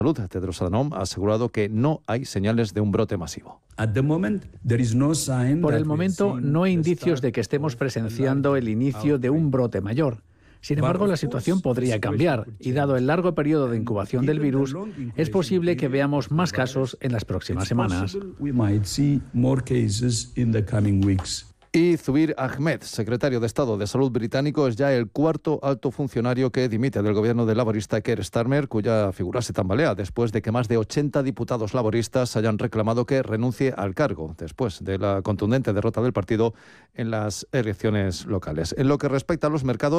Salud, Tedros Adhanom, ha asegurado que no hay señales de un brote masivo. Por el momento, no hay indicios de que estemos presenciando el inicio de un brote mayor. Sin embargo, la situación podría cambiar y, dado el largo periodo de incubación del virus, es posible que veamos más casos en las próximas semanas. Y Zubir Ahmed, secretario de Estado de Salud británico, es ya el cuarto alto funcionario que dimite del gobierno del laborista Keir Starmer, cuya figura se tambalea después de que más de 80 diputados laboristas hayan reclamado que renuncie al cargo, después de la contundente derrota del partido en las elecciones locales. En lo que respecta a los mercados,